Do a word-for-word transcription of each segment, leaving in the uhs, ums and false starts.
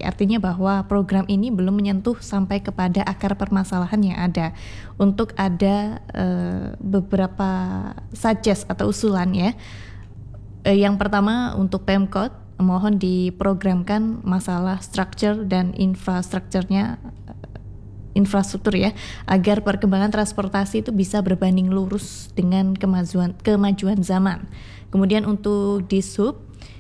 Artinya bahwa program ini belum menyentuh sampai kepada akar permasalahan yang ada. Untuk ada uh, beberapa suggest atau usulan ya. Uh, yang pertama untuk Pemkot, mohon diprogramkan masalah structure dan infrastrukturnya infrastruktur ya, agar perkembangan transportasi itu bisa berbanding lurus dengan kemajuan kemajuan zaman. Kemudian untuk Dishub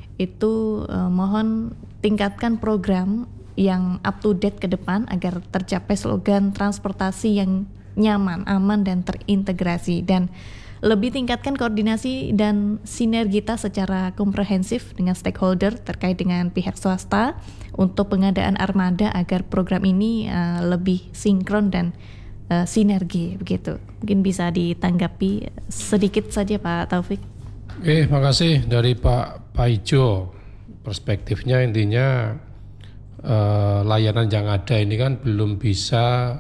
itu eh, mohon tingkatkan program yang up to date ke depan agar tercapai slogan transportasi yang nyaman, aman dan terintegrasi, dan lebih tingkatkan koordinasi dan sinergitas secara komprehensif dengan stakeholder terkait dengan pihak swasta untuk pengadaan armada agar program ini uh, lebih sinkron dan uh, sinergi begitu. Mungkin bisa ditanggapi sedikit saja Pak Taufik. Oke, makasih dari Pak Paijo. Perspektifnya intinya uh, layanan yang ada ini kan belum bisa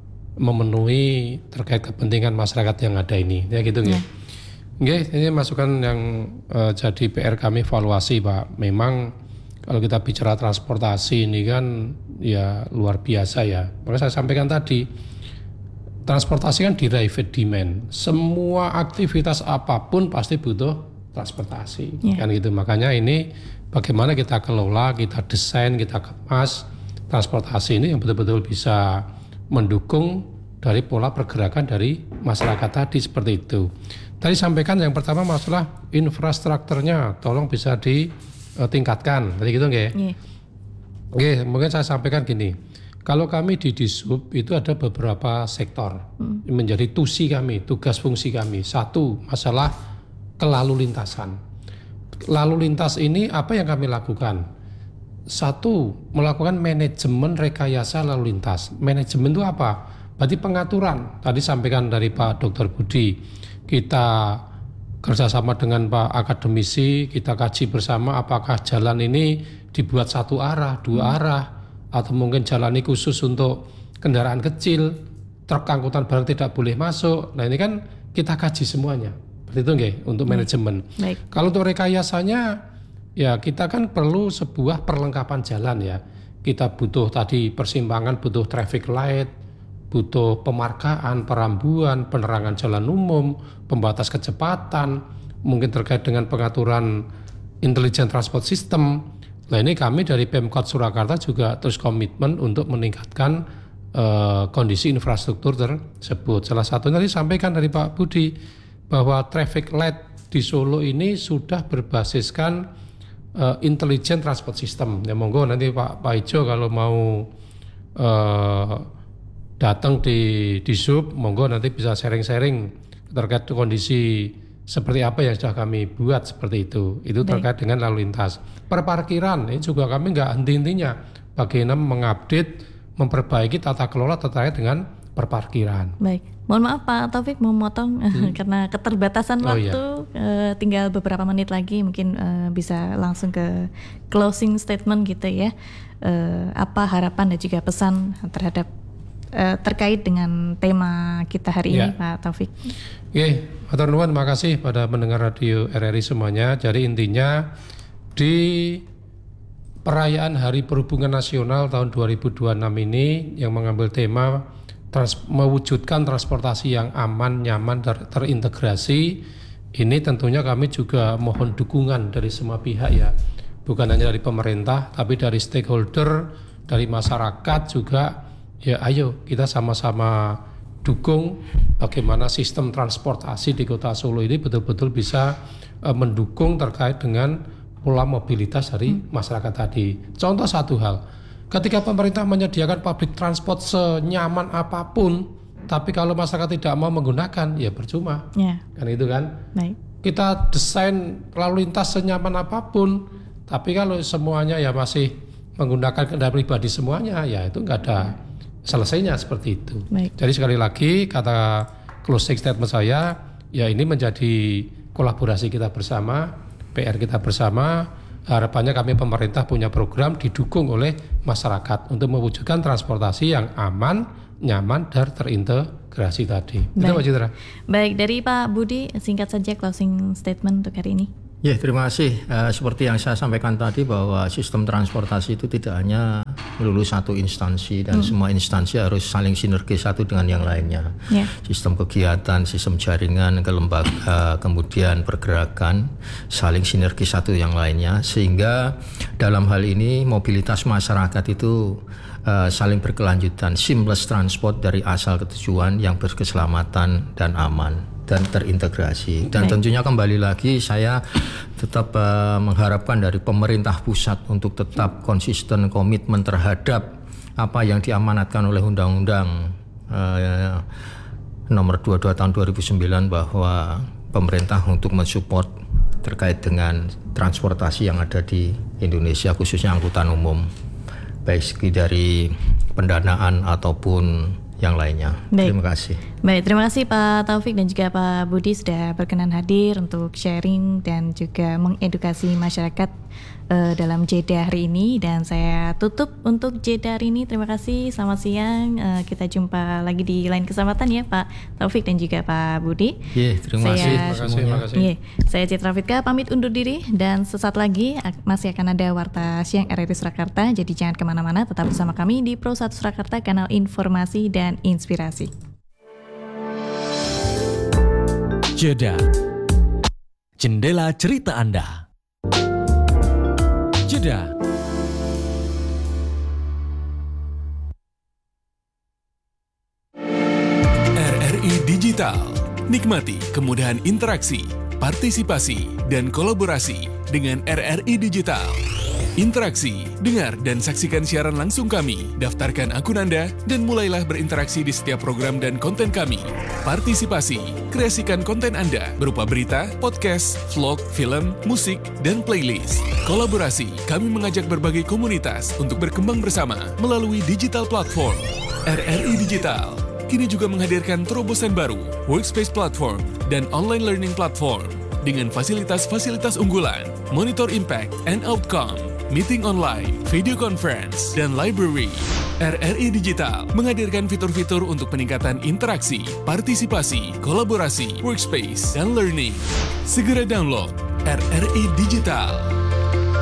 memenuhi terkait kepentingan masyarakat yang ada ini, ya gitu nggih. Nggih, ini masukan yang uh, jadi P R kami evaluasi Pak. Memang kalau kita bicara transportasi ini kan ya luar biasa ya. Makanya saya sampaikan tadi, transportasi kan derived demand. Semua aktivitas apapun pasti butuh transportasi, yeah. Kan gitu. Makanya ini bagaimana kita kelola, kita desain, kita kemas transportasi ini yang betul-betul bisa mendukung dari pola pergerakan dari masyarakat tadi seperti itu. Tadi sampaikan yang pertama masalah infrastrukturnya, tolong bisa ditingkatkan. Tadi gitu nggih? Nggih. Oke, mungkin saya sampaikan gini. Kalau kami di Dishub itu ada beberapa sektor hmm. menjadi tusi kami, tugas fungsi kami. Satu, masalah kelalu lintasan. Lalu lintas ini apa yang kami lakukan? Satu, melakukan manajemen rekayasa lalu lintas. Manajemen itu apa? Berarti pengaturan. Tadi sampaikan dari Pak Doktor Budi, kita kerjasama dengan Pak akademisi, kita kaji bersama apakah jalan ini dibuat satu arah, dua hmm. arah, atau mungkin jalan ini khusus untuk kendaraan kecil, truk angkutan barang tidak boleh masuk. Nah ini kan kita kaji semuanya. Berarti itu nggih untuk manajemen. Baik. Kalau untuk rekayasanya, ya kita kan perlu sebuah perlengkapan jalan ya. Kita butuh tadi persimpangan, butuh traffic light, butuh pemarkaan, perambuan, penerangan jalan umum, pembatas kecepatan, mungkin terkait dengan pengaturan intelligent transport system. Nah ini kami dari Pemkot Surakarta juga terus komitmen untuk meningkatkan uh, kondisi infrastruktur tersebut. Salah satunya tadi sampaikan dari Pak Budi bahwa traffic light di Solo ini sudah berbasiskan Uh, intelligent transport system. Ya monggo nanti Pak Paijo kalau mau uh, datang di Dishub, monggo nanti bisa sharing-sharing terkait kondisi seperti apa yang sudah kami buat seperti itu. Itu terkait Baik. Dengan lalu lintas. Perparkiran ini juga kami nggak henti-hentinya. Bagaimana mengupdate, memperbaiki tata kelola terkait dengan perparkiran. Baik. Mohon maaf Pak Taufik memotong hmm. karena keterbatasan oh, waktu iya. uh, tinggal beberapa menit lagi mungkin uh, bisa langsung ke closing statement gitu ya. Uh, apa harapan dan juga pesan terhadap uh, terkait dengan tema kita hari ya. Ini Pak Taufik. Oke, matur nuwun, terima kasih pada pendengar radio R R I semuanya. Jadi intinya di perayaan Hari Perhubungan Nasional tahun dua ribu dua puluh enam ini yang mengambil tema Trans, mewujudkan transportasi yang aman, nyaman, ter, terintegrasi. Ini tentunya kami juga mohon dukungan dari semua pihak ya, bukan hanya dari pemerintah, tapi dari stakeholder, dari masyarakat juga. Ya ayo kita sama-sama dukung bagaimana sistem transportasi di Kota Solo ini betul-betul bisa uh, mendukung terkait dengan pola mobilitas dari hmm. masyarakat tadi. Contoh satu hal. Ketika pemerintah menyediakan public transport senyaman apapun, tapi kalau masyarakat tidak mau menggunakan, ya percuma. Yeah. Kan itu kan. Baik. Kita desain lalu lintas senyaman apapun, tapi kalau semuanya ya masih menggunakan kendaraan pribadi semuanya, ya itu nggak ada selesainya seperti itu. Baik. Jadi sekali lagi kata closing statement saya, ya ini menjadi kolaborasi kita bersama, P R kita bersama. Harapannya kami pemerintah punya program didukung oleh masyarakat untuk mewujudkan transportasi yang aman, nyaman, dan terintegrasi tadi. Baik. Itu Pak Citra. Baik, dari Pak Budi singkat saja closing statement untuk hari ini. Ya, terima kasih. Uh, seperti yang saya sampaikan tadi bahwa sistem transportasi itu tidak hanya melulu satu instansi dan hmm. semua instansi harus saling sinergi satu dengan yang lainnya. Yeah. Sistem kegiatan, sistem jaringan, kelembaga, kemudian pergerakan saling sinergi satu yang lainnya, sehingga dalam hal ini mobilitas masyarakat itu uh, saling berkelanjutan, seamless transport dari asal ke tujuan yang berkeselamatan dan aman dan terintegrasi. Dan Baik. tentunya kembali lagi saya tetap uh, mengharapkan dari pemerintah pusat untuk tetap konsisten komitmen terhadap apa yang diamanatkan oleh Undang-Undang uh, nomor dua puluh dua tahun dua ribu sembilan, bahwa pemerintah untuk mensupport terkait dengan transportasi yang ada di Indonesia, khususnya angkutan umum, baik segi dari pendanaan ataupun yang lainnya. Baik. Terima kasih. Baik, terima kasih Pak Taufik dan juga Pak Budi sudah berkenan hadir untuk sharing dan juga mengedukasi masyarakat uh, dalam jeda hari ini. Dan saya tutup untuk jeda hari ini. Terima kasih, selamat siang. Uh, kita jumpa lagi di lain kesempatan ya Pak Taufik dan juga Pak Budi. Yeah, terima kasih. Terima kasih. Terima kasih. Yeah, saya Citra Fitka pamit undur diri dan sesaat lagi masih akan ada Warta Siang R R I Surakarta. Jadi jangan kemana-mana, tetap bersama kami di Pro satu Surakarta, kanal informasi dan inspirasi. Jeda, jendela cerita Anda. Jeda. R R I Digital. Nikmati kemudahan interaksi, partisipasi, dan kolaborasi dengan R R I Digital. Interaksi, dengar dan saksikan siaran langsung kami, daftarkan akun Anda, dan mulailah berinteraksi di setiap program dan konten kami. Partisipasi, kreasikan konten Anda berupa berita, podcast, vlog, film, musik, dan playlist. Kolaborasi, kami mengajak berbagai komunitas untuk berkembang bersama melalui digital platform. R R I Digital kini juga menghadirkan terobosan baru, workspace platform, dan online learning platform dengan fasilitas-fasilitas unggulan, monitor impact and outcome, meeting online, video conference, dan library. R R I Digital menghadirkan fitur-fitur untuk peningkatan interaksi, partisipasi, kolaborasi, workspace, dan learning. Segera download R R I Digital.